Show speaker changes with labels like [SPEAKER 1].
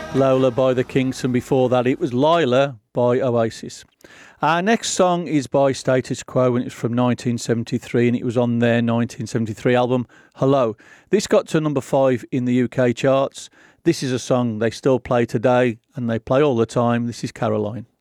[SPEAKER 1] Lola by the Kinks, and before that it was Lila by Oasis. Our next song is by Status Quo, and it's from 1973, and it was on their 1973 album Hello. This got to number 5 in the UK charts. This is a song they still play today, and they play all the time. This is Caroline.